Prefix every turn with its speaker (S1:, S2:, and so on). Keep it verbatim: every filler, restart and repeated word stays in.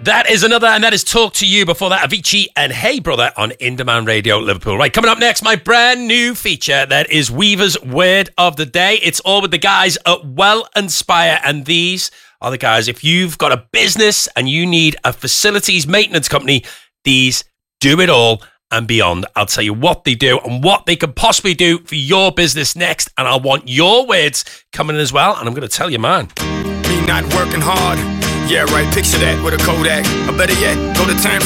S1: That is another, and that is Talk to You. Before that, Avicii and Hey Brother on In Demand Radio Liverpool. Right, coming up next, my brand new feature. That is Weaver's Word of the Day. It's all with the guys at Well Inspire, and these are the guys. If you've got a business and you need a facilities maintenance company, these do it all and beyond. I'll tell you what they do and what they could possibly do for your business next, and I want your words coming in as well, and I'm going to tell you mine.
S2: Me not working hard. Yeah, right, picture that with a Kodak. Or better yet, go to time